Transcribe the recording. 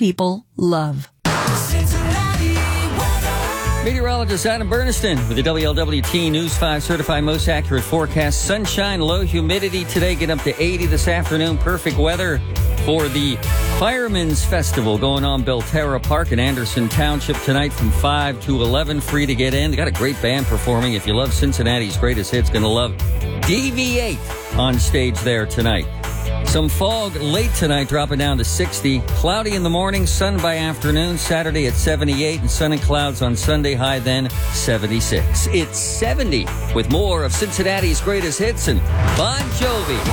people love. Meteorologist Adam Berniston with the WLWT News 5 certified most accurate forecast. Sunshine, low humidity today, get up to 80 this afternoon. Perfect weather for the Firemen's Festival going on Belterra Park in Anderson Township tonight from 5 to 11. Free to get in. They got a great band performing. If you love Cincinnati's greatest hits, going to love DV8 on stage there tonight. Some fog late tonight, dropping down to 60. Cloudy in the morning, sun by afternoon. Saturday at 78, and sun and clouds on Sunday, high then 76. It's 70 with more of Cincinnati's greatest hits and Bon Jovi.